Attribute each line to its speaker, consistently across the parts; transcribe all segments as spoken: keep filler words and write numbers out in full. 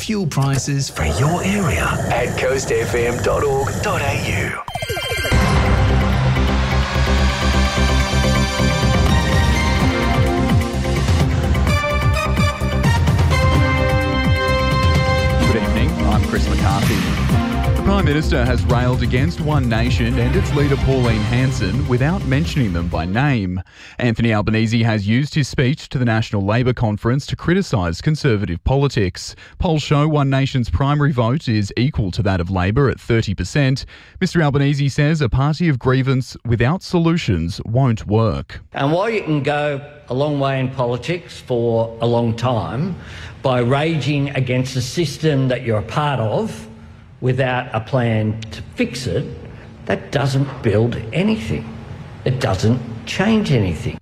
Speaker 1: fuel prices for your area at coast f m dot org dot a u.
Speaker 2: Good evening, I'm Chris McCarthy. The Prime Minister has railed against One Nation and its leader Pauline Hanson without mentioning them by name. Anthony Albanese has used his speech to the National Labor Conference to criticise Conservative politics. Polls show One Nation's primary vote is equal to that of Labor at thirty percent. Mister Albanese says a party of grievance without solutions won't work.
Speaker 3: And while you can go a long way in politics for a long time by raging against a system that you're a part of without a plan to fix it, that doesn't build anything. It doesn't change anything.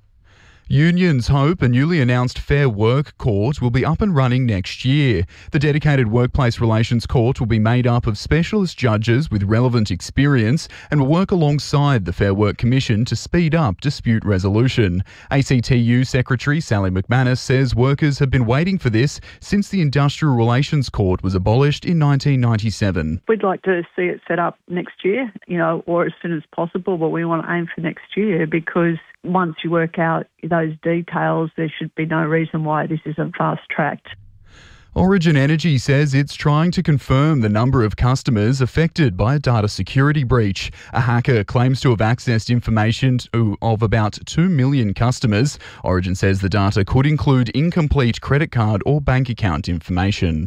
Speaker 2: Unions hope a newly announced Fair Work Court will be up and running next year. The dedicated Workplace Relations Court will be made up of specialist judges with relevant experience and will work alongside the Fair Work Commission to speed up dispute resolution. A C T U Secretary Sally McManus says workers have been waiting for this since the Industrial Relations Court was abolished in nineteen ninety-seven.
Speaker 4: We'd like to see it set up next year, you know, or as soon as possible, but we want to aim for next year because once you work out those details, there should be no reason why this isn't fast-tracked.
Speaker 2: Origin Energy says it's trying to confirm the number of customers affected by a data security breach. A hacker claims to have accessed information to, of about two million customers. Origin says the data could include incomplete credit card or bank account information.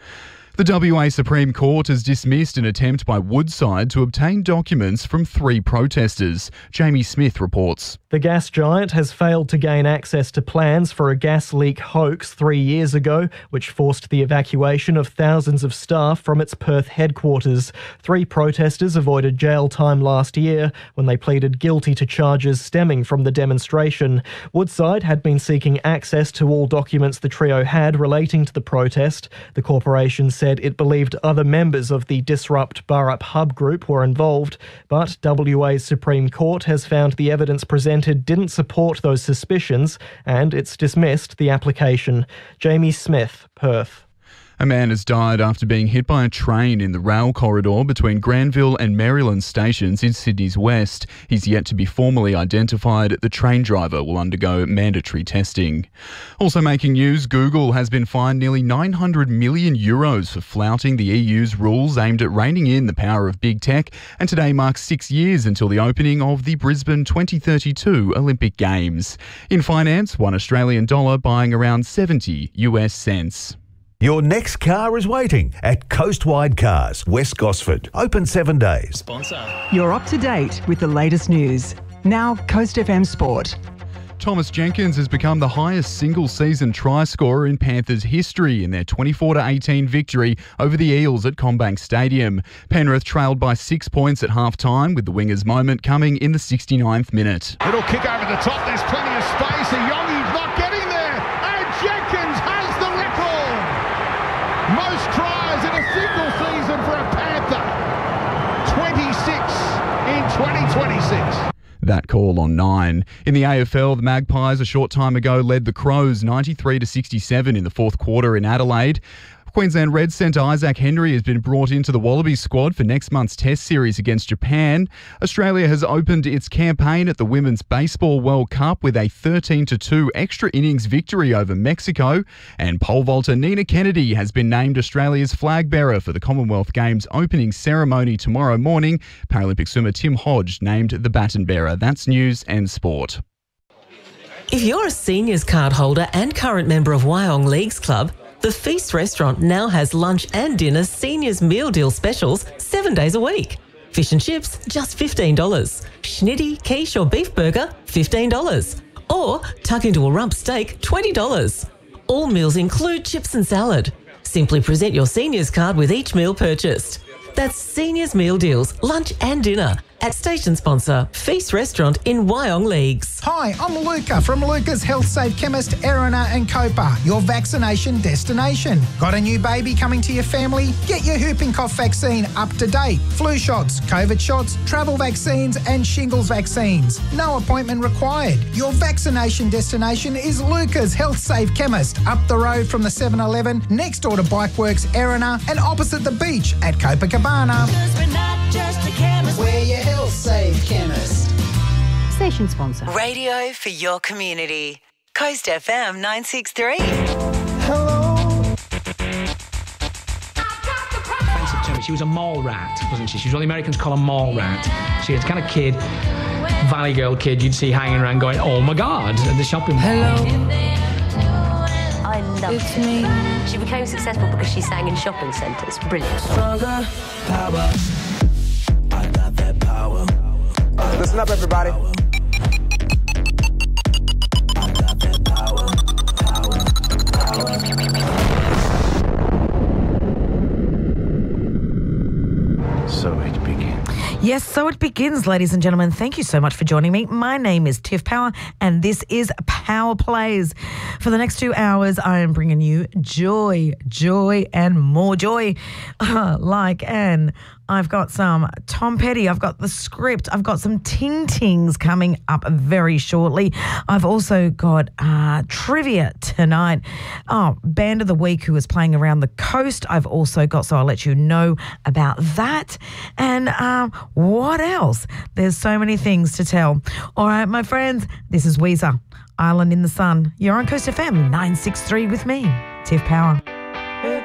Speaker 2: The W A Supreme Court has dismissed an attempt by Woodside to obtain documents from three protesters. Jamie Smith reports.
Speaker 5: The gas giant has failed to gain access to plans for a gas leak hoax three years ago, which forced the evacuation of thousands of staff from its Perth headquarters. Three protesters avoided jail time last year when they pleaded guilty to charges stemming from the demonstration. Woodside had been seeking access to all documents the trio had relating to the protest. The corporation said it believed other members of the Disrupt Burrup Hub group were involved, but W A's Supreme Court has found the evidence presented didn't support those suspicions and it's dismissed the application. Jamie Smith, Perth.
Speaker 2: A man has died after being hit by a train in the rail corridor between Granville and Maryland stations in Sydney's west. He's yet to be formally identified. The train driver will undergo mandatory testing. Also making news, Google has been fined nearly nine hundred million euros for flouting the E U's rules aimed at reining in the power of big tech, and today marks six years until the opening of the Brisbane twenty thirty-two Olympic Games. In finance, one Australian dollar buying around seventy U S cents.
Speaker 6: Your next car is waiting at Coastwide Cars, West Gosford. Open seven days.
Speaker 7: Sponsor. You're up to date with the latest news. Now, Coast F M Sport.
Speaker 2: Thomas Jenkins has become the highest single-season try scorer in Panthers history in their twenty-four to eighteen victory over the Eels at CommBank Stadium. Penrith trailed by six points at half-time, with the winger's moment coming in the sixty-ninth minute.
Speaker 8: It'll kick over the top. There's plenty of space. Iyongi's not getting there. And Jenkins has the record. Most tries in a single season for a Panther. twenty-six in twenty twenty-six.
Speaker 2: That call on nine. In the A F L, the Magpies a short time ago led the Crows ninety-three to sixty-seven in the fourth quarter in Adelaide. Queensland Reds centre Isaac Henry has been brought into the Wallabies squad for next month's Test series against Japan. Australia has opened its campaign at the Women's Baseball World Cup with a thirteen to two extra innings victory over Mexico. And pole vaulter Nina Kennedy has been named Australia's flag bearer for the Commonwealth Games opening ceremony tomorrow morning. Paralympic swimmer Tim Hodge named the baton bearer. That's news and sport.
Speaker 9: If you're a seniors card holder and current member of Wyong Leagues Club, the Feast restaurant now has lunch and dinner seniors meal deal specials seven days a week. Fish and chips, just fifteen dollars. Schnitty, quiche or beef burger, fifteen dollars. Or tuck into a rump steak, twenty dollars. All meals include chips and salad. Simply present your seniors card with each meal purchased. That's seniors meal deals, lunch and dinner at station sponsor Feast Restaurant in Wyong Leagues.
Speaker 10: Hi, I'm Luca from Luca's Health Safe Chemist, Erina and Copa, your vaccination destination. Got a new baby coming to your family? Get your whooping cough vaccine up to date. Flu shots, COVID shots, travel vaccines and shingles vaccines. No appointment required. Your vaccination destination is Luca's Health Safe Chemist, up the road from the seven eleven, next door to Bikeworks, Erina, and opposite the beach at Copacabana.
Speaker 11: We're not just a chemist.
Speaker 10: We're your Health Safe Chemist.
Speaker 12: Station sponsor.
Speaker 13: Radio for your community. Coast F M nine six three.
Speaker 14: She was a mall rat, wasn't she? She was what the Americans call a mall rat. She was the kind of kid, Valley Girl kid you'd see hanging around going, oh my God, at the shopping mall.
Speaker 12: Hello.
Speaker 15: I love
Speaker 12: It's
Speaker 15: it.
Speaker 12: me.
Speaker 15: She became successful because she sang in shopping centres. Brilliant.
Speaker 12: Stronger power.
Speaker 16: I got that power. Listen up, everybody. I got that power, power, power.
Speaker 17: So it begins.
Speaker 18: Yes, so it begins, ladies and gentlemen. Thank you so much for joining me. My name is Tiff Power, and this is Power Plays. For the next two hours, I am bringing you joy, joy, and more joy. Uh, like, and I've got some Tom Petty. I've got the script. I've got some Ting Tings coming up very shortly. I've also got uh, trivia tonight. Oh, Band of the Week, who is playing around the coast. I've also got, so I'll let you know about that. And um, what else? There's so many things to tell. All right, my friends, this is Weezer, Island in the Sun. You're on Coast F M nine six three with me, Tiff Power.